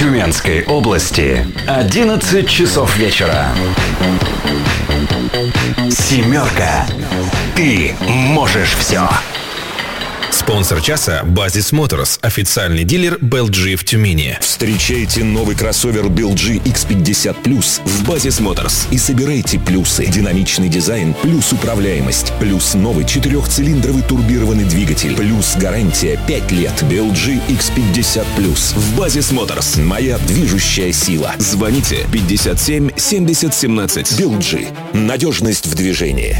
Тюменской области 11 часов вечера. Семерка. Ты можешь все. Спонсор часа Basis Motors, официальный дилер BLG в Тюмени. Встречайте новый кроссовер BLG X50 Plus в Basis Motors и собирайте плюсы. Динамичный дизайн плюс управляемость, плюс новый 4-цилиндровый турбированный двигатель, плюс гарантия 5 лет. BLG X50 Plus в Basis Motors. Моя движущая сила. Звоните 57 70 17. BLG. Надежность в движении.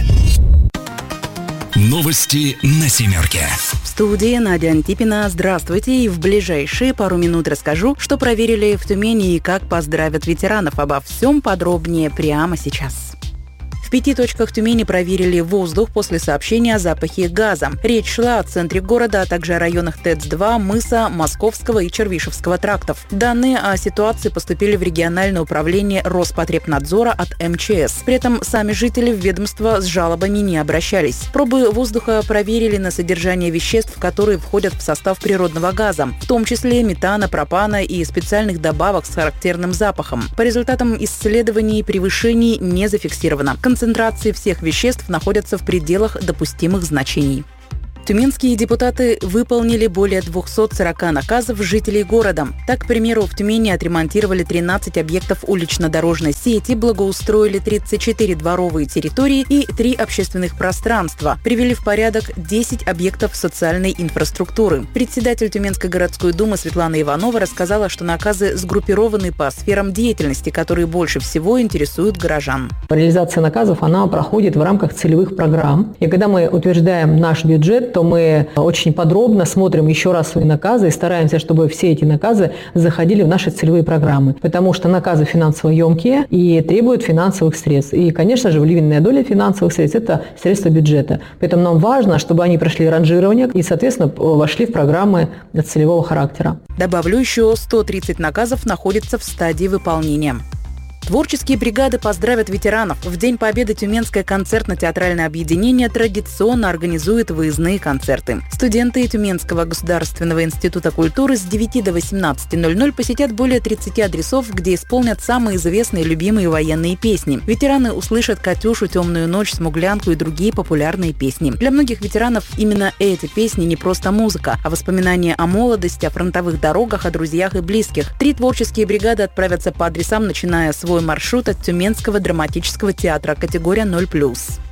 Новости на семерке. В студии Надя Антипина. Здравствуйте. И в ближайшие пару минут расскажу, что проверили в Тюмени и как поздравят ветеранов. Обо всем подробнее прямо сейчас. В 5 точках Тюмени проверили воздух после сообщения о запахе газа. Речь шла о центре города, а также о районах ТЭЦ-2, Мыса, Московского и Червишевского трактов. Данные о ситуации поступили в региональное управление Роспотребнадзора от МЧС. При этом сами жители в ведомство с жалобами не обращались. Пробы воздуха проверили на содержание веществ, которые входят в состав природного газа, в том числе метана, пропана и специальных добавок с характерным запахом. По результатам исследований превышений не зафиксировано. Концентрации всех веществ находятся в пределах допустимых значений. Тюменские депутаты выполнили более 240 наказов жителей города. Так, к примеру, в Тюмени отремонтировали 13 объектов улично-дорожной сети, благоустроили 34 дворовые территории и 3 общественных пространства, привели в порядок 10 объектов социальной инфраструктуры. Председатель Тюменской городской думы Светлана Иванова рассказала, что наказы сгруппированы по сферам деятельности, которые больше всего интересуют горожан. Реализация наказов, она проходит в рамках целевых программ. И когда мы утверждаем наш бюджет, то мы очень подробно смотрим еще раз свои наказы и стараемся, чтобы все эти наказы заходили в наши целевые программы. Потому что наказы финансово емкие и требуют финансовых средств. И, конечно же, вливенная доля финансовых средств – это средства бюджета. Поэтому нам важно, чтобы они прошли ранжирование и, соответственно, вошли в программы целевого характера. Добавлю, еще 130 наказов находятся в стадии выполнения. Творческие бригады поздравят ветеранов. В День Победы Тюменское концертно-театральное объединение традиционно организует выездные концерты. Студенты Тюменского государственного института культуры с 9 до 18:00 посетят более 30 адресов, где исполнят самые известные и любимые военные песни. Ветераны услышат «Катюшу», «Темную ночь», «Смуглянку» и другие популярные песни. Для многих ветеранов именно эти песни не просто музыка, а воспоминания о молодости, о фронтовых дорогах, о друзьях и близких. 3 творческие бригады отправятся по адресам, начиная свой маршрут от Тюменского драматического театра, категория 0+.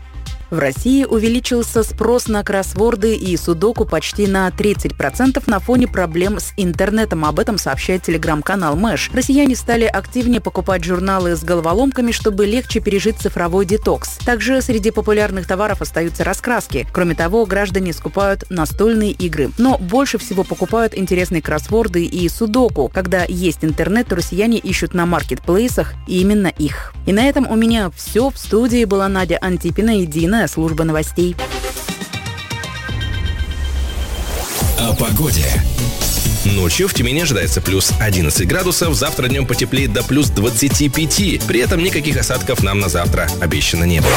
В России увеличился спрос на кроссворды и судоку почти на 30% на фоне проблем с интернетом. Об этом сообщает телеграм-канал Мэш. Россияне стали активнее покупать журналы с головоломками, чтобы легче пережить цифровой детокс. Также среди популярных товаров остаются раскраски. Кроме того, граждане скупают настольные игры. Но больше всего покупают интересные кроссворды и судоку. Когда есть интернет, то россияне ищут на маркетплейсах именно их. И на этом у меня все. В студии была Надя Антипина и Дина, служба новостей. О погоде. Ночью в Тюмени ожидается плюс 11 градусов, завтра днем потеплеет до плюс 25. При этом никаких осадков нам на завтра обещано не было.